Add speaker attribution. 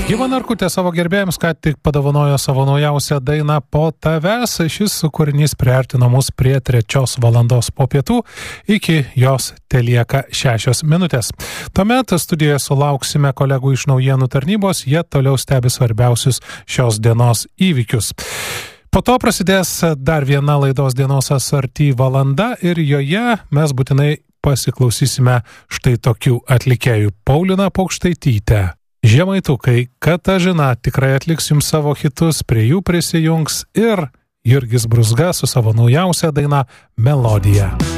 Speaker 1: Ieva Narkutė savo gerbėjams ką tik padovanojo savo naujausią dainą Po tavęs. Šis kūrinys priartino mus prie 3 valandos po pietų, iki jos telieka 6 minutės. Tuomet studijoje sulauksime kolegų iš naujienų tarnybos, jie toliau stebi svarbiausius šios dienos įvykius. Po to prasidės dar viena laidos dienos SRT valanda ir joje mes būtinai pasiklausysime štai tokių atlikėjų: Paulina Paukštaitytė, Žemaitukai, Katažina tikrai atliks jums savo hitus, prie jų prisijungs ir Jurgis Brūzga su savo naujausia daina Melodija.